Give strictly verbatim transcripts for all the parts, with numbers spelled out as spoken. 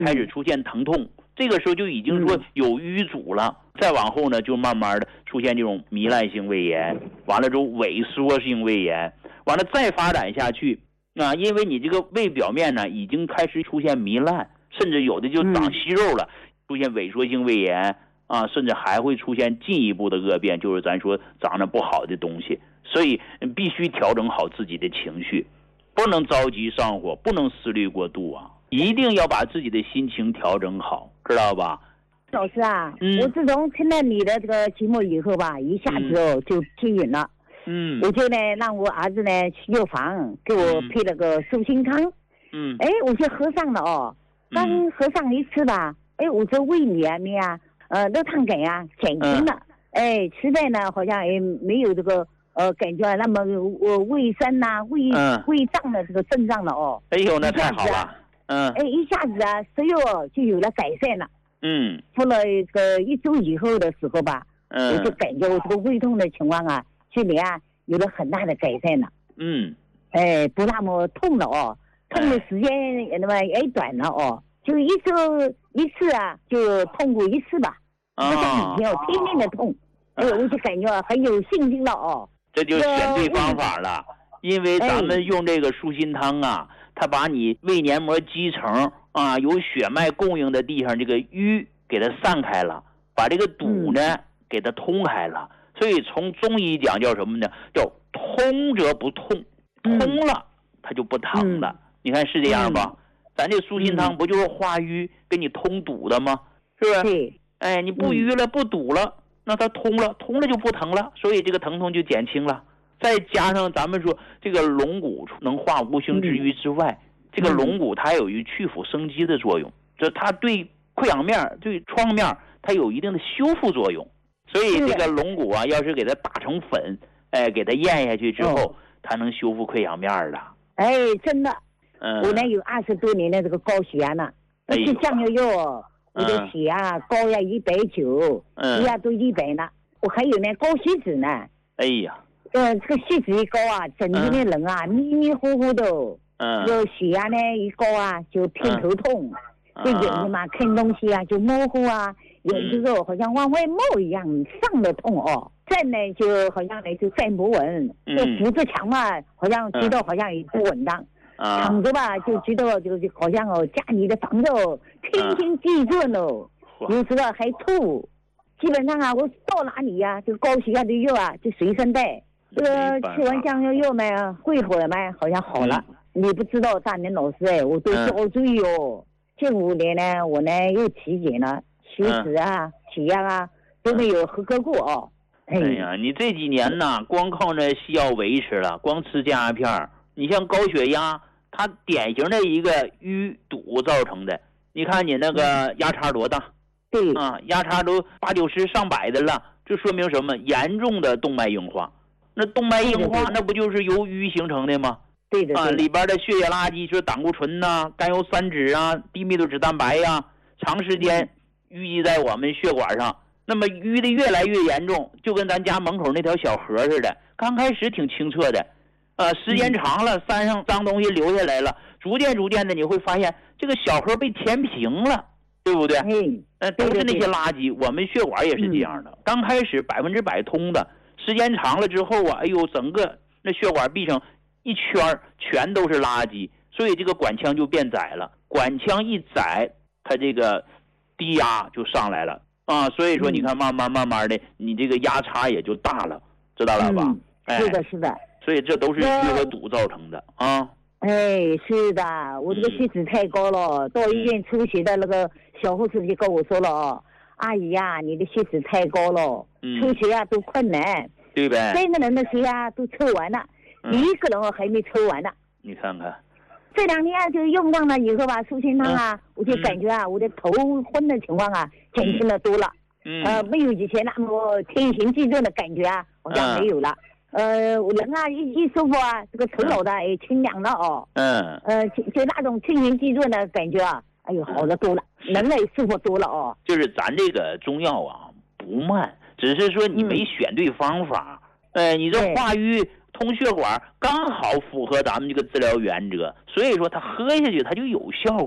开始出现疼痛，嗯、这个时候就已经说有淤阻了。嗯、再往后呢，就慢慢的出现这种糜烂性胃炎，完了之后萎缩性胃炎，完了再发展下去啊，因为你这个胃表面呢已经开始出现糜烂，甚至有的就长息肉了，嗯、出现萎缩性胃炎啊，甚至还会出现进一步的恶变，就是咱说长得不好的东西。所以必须调整好自己的情绪，不能着急上火，不能思虑过度啊！一定要把自己的心情调整好，知道吧？ 老师啊，嗯、我自从听了你的这个节目以后吧，一下子哦就听允了。嗯，我就呢让我儿子呢去药房给我配了个舒心汤。嗯，哎，我就喝上了哦，刚喝上一次吧，哎，我这胃里面啊，呃，热烫感啊减轻了。嗯、哎，吃饭呢好像也没有这个。呃，感觉那么我胃酸呐、胃、嗯、胃胀的这个症状了哦。 哎呦，那太好了。嗯。 哎，一下子啊，食欲就有了改善了。嗯。过了一个一周以后的时候吧，嗯，我就感觉我这个胃痛的情况啊，就连啊有了很大的改善了。嗯。哎，不那么痛了哦，痛的时间那么也短了哦，就一周一次啊，就痛过一次吧。不像以前哦，天天的痛。哎，我就感觉很有信心了哦。 这就选对方法了，因为咱们用这个舒心汤啊，它把你胃黏膜基层啊有血脉供应的地方这个瘀给它散开了，把这个堵呢、嗯、给它通开了。所以从中医讲叫什么呢？叫通则不痛，通了它就不疼了。嗯、你看是这样吧？嗯、咱这舒心汤不就是化瘀给你通堵的吗？是不是？ 对。 哎，你不瘀了，不堵了。那它通了，通了就不疼了，所以这个疼痛就减轻了。再加上咱们说这个龙骨能化无形之瘀之外，嗯、这个龙骨它有一去腐生肌的作用，就它对溃疡面、对创面它有一定的修复作用。所以这个龙骨啊，要是给它打成粉，哎，给它咽下去之后，哦、它能修复溃疡面的。 哎，真的，嗯，我呢有二十多年的这个高血压呢，我吃降药药。我的血压高呀一百九，血压都一百呢。我还有呢高血脂呢。 哎呀， 呃，这个血脂一高啊，整天的人啊、嗯、迷迷糊糊的。嗯。这个血压呢一高啊，就偏头痛，这、嗯、眼睛嘛看东西啊就模糊啊，眼睛肉好像往外冒一样，上的痛哦。站呢就好像呢就站不稳，这、嗯、扶着墙嘛，好像觉得好像也不稳当。躺着吧，就觉得就好像哦，家里的房子哦，天天地震哦，有时候还吐。基本上啊，我到哪里呀、啊，这个高血压的药啊，就随身带。这个吃完降药药嘛，过一会儿嘛，好像好了。嗯、你不知道，大年老师哎，我都要注意哦。这五年呢，我呢又体检了，血脂啊、嗯、血压啊都没有合格过哦。 哎呀，你这几年呐，光靠着西药维持了，光吃降压片，你像高血压。它典型的一个淤堵造成的，你看你那个压差多大？ 对啊，压差都八九十上百的了，这说明什么？严重的动脉硬化。那动脉硬化那不就是由淤形成的吗？ 对的。 啊，里边的血液垃圾就是胆固醇呐、啊、甘油三酯啊、低密度脂蛋白呀、啊，长时间淤积在我们血管上，那么淤的越来越严重，就跟咱家门口那条小河似的，刚开始挺清澈的。呃，时间长了，山上脏东西流下来了，逐渐逐渐的你会发现这个小河被填平了，对不对？ 嗯， 呃，都是那些垃圾。我们血管也是这样的，嗯、刚开始百分之百通的，时间长了之后啊，哎呦，整个那血管壁上一圈全都是垃圾，所以这个管腔就变窄了。管腔一窄，它这个低压就上来了啊，所以说你看，慢慢慢慢的，你这个压差也就大了，知道了吧？ 嗯、 哎， 是的，是的。 所以这都是淤和堵造成的啊！ 哎，是的，我这个血脂太高了，嗯、到医院抽血的那个小护士就跟我说了哦，阿姨呀、啊，你的血脂太高了，嗯、抽血啊都困难， 对呗？ 三个人的血压都抽完了，嗯、一个人还没抽完呢。 你看看， 这两天啊，就用上了以后吧，舒心汤啊，嗯、我就感觉啊，我的头昏的情况啊，减轻了多了，嗯、呃，没有以前那么天旋地转的感觉啊，好像没有了。嗯呃，人啊，一一舒服啊，这个头脑的也清凉了哦。嗯。呃，就就那种天旋地转的感觉啊，哎呦，好了多了，人也舒服多了哦。 就是咱这个中药啊，不慢，只是说你没选对方法。嗯、呃，你这化瘀通血管刚好符合咱们这个治疗原则，所以说它喝下去它就有效果。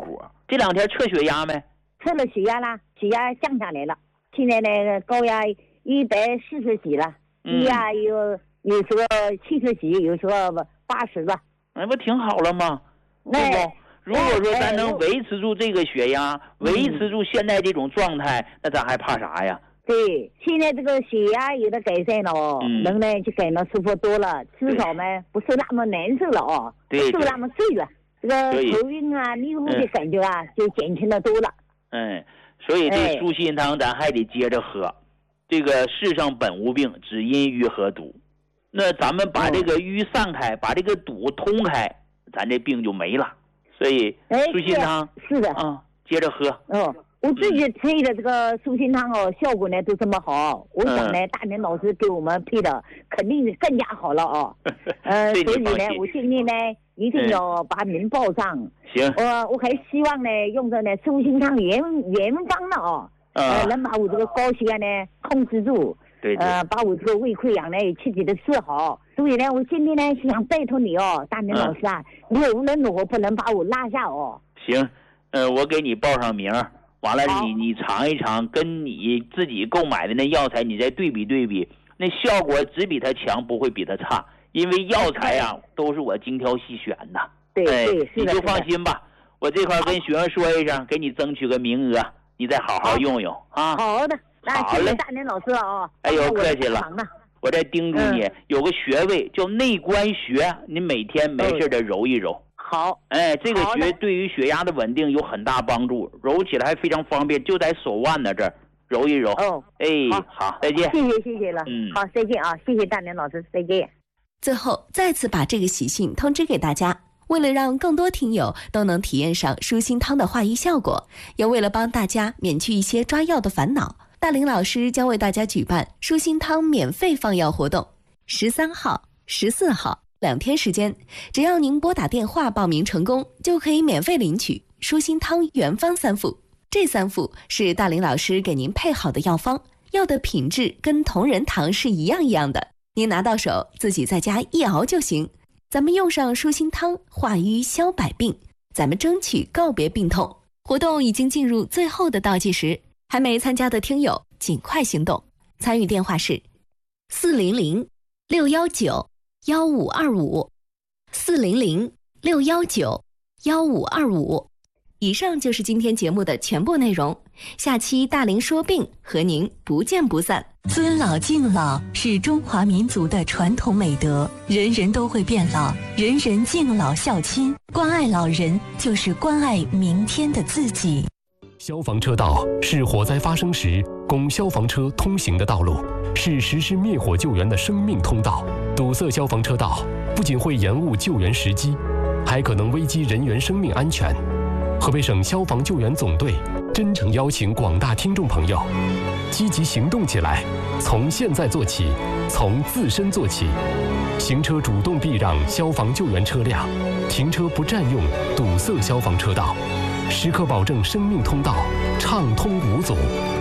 这两天测血压没？ 测了血压啦，血压降下来了。现在呢，高压一百四十几了，低压有有时候七十几，有时候八十了。 那不挺好了吗？对不？如果说咱能维持住这个血压，维持住现在这种状态，那咱还怕啥呀？ 对，现在这个血压有的改善了哦，嗯、人呢就感到舒服多了，至少呢不是那么难受了哦， 对， 不是那么醉了，这个头晕啊、迷糊的感觉啊、嗯、就减轻的多了。 嗯，所以这舒心汤咱还得接着喝。哎、这个世上本无病，只因淤和堵。那咱们把这个淤散开，嗯、把这个堵通开，咱这病就没了。所以舒心汤是的啊，接着喝。 哦。我自己配的这个舒心汤哦，效果呢都这么好，我想呢，大年老师给我们配的肯定是更加好了哦。呃，所以呢，我今天呢一定要把名报上。 行。 我我还希望呢，用着呢舒心汤原原方的哦，呃，能把我这个高血压呢控制住。 对。 呃，把我这个胃溃疡呢彻底的治好。所以呢，我今天呢想拜托你哦，大年老师啊，你无论如何不能把我落下哦。 行，呃，我给你报上名。完了你，你你尝一尝，跟你自己购买的那药材，你再对比对比，那效果只比它强，不会比它差。因为药材啊，都是我精挑细选的。 对对， 哎、你就放心吧。我这块跟学生说一声，给你争取个名额，你再好好用用啊。 好的，那谢谢大年老师了啊。 哎呦，客气了。我再叮嘱你，嗯、有个穴位叫内关穴，你每天没事的揉一揉。 好， 哎，这个穴对于血压的稳定有很大帮助，揉起来还非常方便，就在手腕的这儿揉一揉。 哦， 哎，好，好，再见。 谢谢谢谢了，嗯，好，再见啊，谢谢大年老师，再见。 最后再次把这个喜讯通知给大家，为了让更多听友都能体验上舒心汤的化瘀效果，也为了帮大家免去一些抓药的烦恼，大林老师将为大家举办舒心汤免费放药活动，十三号、十四号。两天时间，只要您拨打电话报名成功，就可以免费领取舒心汤原方三副。这三副是大林老师给您配好的药方，药的品质跟同仁堂是一样一样的，您拿到手自己在家一熬就行。咱们用上舒心汤，化瘀消百病，咱们争取告别病痛。活动已经进入最后的倒计时，还没参加的听友尽快行动。参与电话是四零零六幺九幺五二五，四零零六幺九幺五二五。以上就是今天节目的全部内容，下期大林说病和您不见不散。 尊老敬老是中华民族的传统美德，人人都会变老，人人敬老孝亲，关爱老人就是关爱明天的自己。 消防车道是火灾发生时供消防车通行的道路，是实施灭火救援的生命通道。堵塞消防车道不仅会延误救援时机，还可能危及人员生命安全。河北省消防救援总队真诚邀请广大听众朋友积极行动起来，从现在做起，从自身做起。行车主动避让消防救援车辆，停车不占用堵塞消防车道，时刻保证生命通道畅通无阻。